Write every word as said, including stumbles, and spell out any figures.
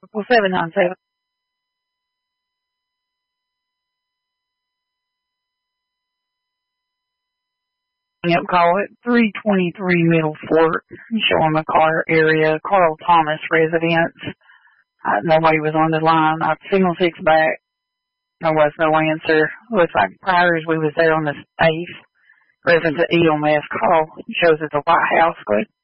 Well, seven nine seven. Yep, call it three twenty-three Middle Fork. Showing the car area, Carl Thomas residence. Uh, nobody was on the line. I signal six back. There was no answer. Looks like prior as we was there on the eighth. Resident E O M S call shows it's a White House. Go ahead.